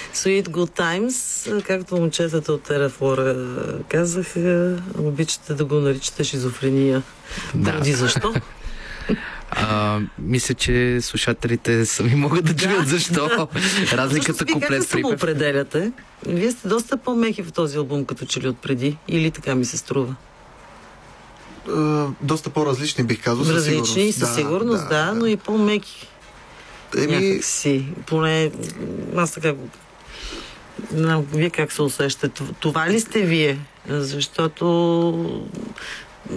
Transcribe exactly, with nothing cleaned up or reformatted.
Sweet Good Times, както момчетата от Терафлора казаха, обичате да го наричате шизофрения. Да. Поради защо? А, мисля, че слушателите сами могат да чуят да, защо. Да. Разликата куплет припев. Как се самоопределяте? Вие сте доста по-меки в този албум, като че ли отпреди. Или така ми се струва? Uh, доста по-различни, бих казал. Различни, със сигурност, да, да, да, но и по-меки. Еми... Някак си. Поне аз така го... Но, вие как се усещате? Това ли сте вие? Защото